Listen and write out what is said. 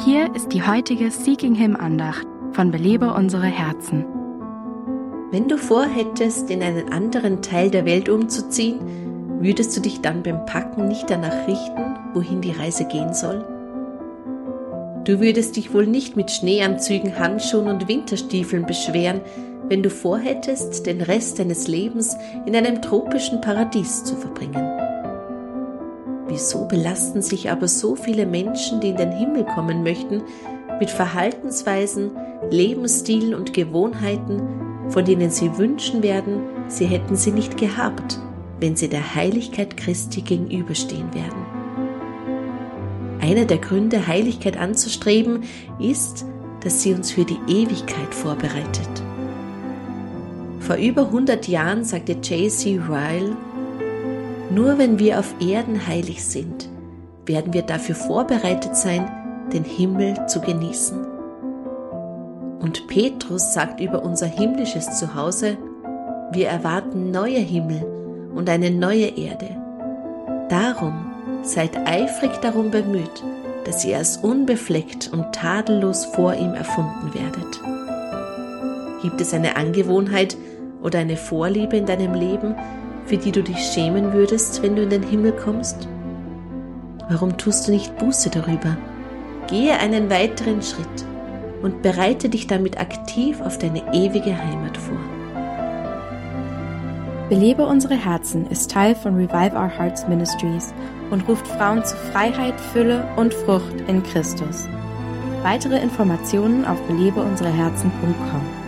Hier ist die heutige Seeking Him Andacht von Belebe unsere Herzen. Wenn du vorhättest, in einen anderen Teil der Welt umzuziehen, würdest du dich dann beim Packen nicht danach richten, wohin die Reise gehen soll? Du würdest dich wohl nicht mit Schneeanzügen, Handschuhen und Winterstiefeln beschweren, wenn du vorhättest, den Rest deines Lebens in einem tropischen Paradies zu verbringen. Wieso belasten sich aber so viele Menschen, die in den Himmel kommen möchten, mit Verhaltensweisen, Lebensstilen und Gewohnheiten, von denen sie wünschen werden, sie hätten sie nicht gehabt, wenn sie der Heiligkeit Christi gegenüberstehen werden? Einer der Gründe, Heiligkeit anzustreben, ist, dass sie uns für die Ewigkeit vorbereitet. Vor über 100 Jahren sagte J.C. Ryle: Nur wenn wir auf Erden heilig sind, werden wir dafür vorbereitet sein, den Himmel zu genießen. Und Petrus sagt über unser himmlisches Zuhause: Wir erwarten neue Himmel und eine neue Erde. Darum seid eifrig darum bemüht, dass ihr als unbefleckt und tadellos vor ihm erfunden werdet. Gibt es eine Angewohnheit oder eine Vorliebe in deinem Leben, für die du dich schämen würdest, wenn du in den Himmel kommst? Warum tust du nicht Buße darüber? Gehe einen weiteren Schritt und bereite dich damit aktiv auf deine ewige Heimat vor. Belebe unsere Herzen ist Teil von Revive Our Hearts Ministries und ruft Frauen zu Freiheit, Fülle und Frucht in Christus. Weitere Informationen auf belebeunsereherzen.com.